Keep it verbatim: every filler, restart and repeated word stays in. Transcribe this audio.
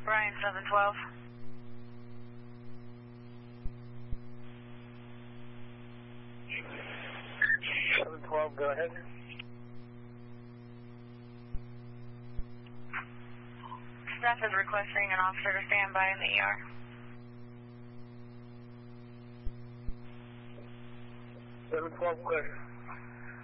Brian, seven twelve. seven twelve, go ahead. Staff is requesting an officer to stand by in the E R. seven twelve, clear.